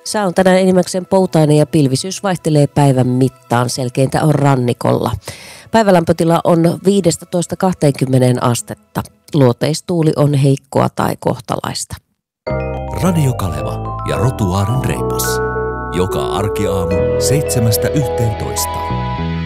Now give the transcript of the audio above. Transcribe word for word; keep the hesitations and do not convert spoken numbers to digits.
Sää on tänään enimmäkseen poutainen ja pilvisyys vaihtelee päivän mittaan. Selkeintä on rannikolla. Päivälämpötila on viisitoista kaksikymmentä astetta. Luoteistuuli on heikkoa tai kohtalaista. Radio Kaleva ja Rotuaaren reipas. Joka arkiaamu seitsemästä yhteentoista.